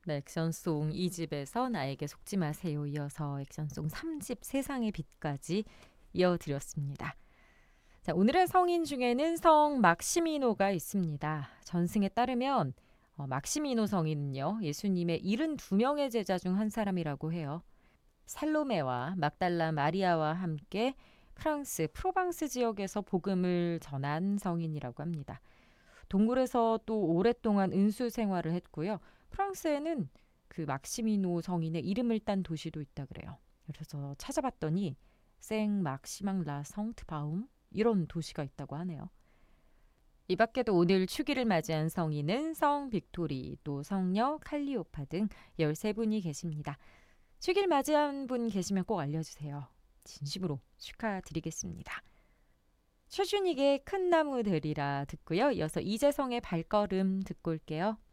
네, 액션송 2집에서 나에게 속지 마세요 이어서 액션송 3집 세상의 빛까지 이어드렸습니다. 자, 오늘의 성인 중에는 성 막시미노가 있습니다. 전승에 따르면 막시미노 성인은요, 예수님의 72명의 제자 중 한 사람이라고 해요. 살로메와 막달라 마리아와 함께 프랑스 프로방스 지역에서 복음을 전한 성인이라고 합니다. 동굴에서 또 오랫동안 은수 생활을 했고요. 프랑스에는 그 막시미노 성인의 이름을 딴 도시도 있다 그래요. 그래서 찾아봤더니 생 막시망 라 성트 바움 이런 도시가 있다고 하네요. 이 밖에도 오늘 축일을 맞이한 성인은 성 빅토리, 또 성녀 칼리오파 등 13분이 계십니다. 축일 맞이한 분 계시면 꼭 알려주세요. 진심으로 축하드리겠습니다. 최준익의 큰 나무 들이라 듣고요. 이어서 이재성의 발걸음 듣고 올게요.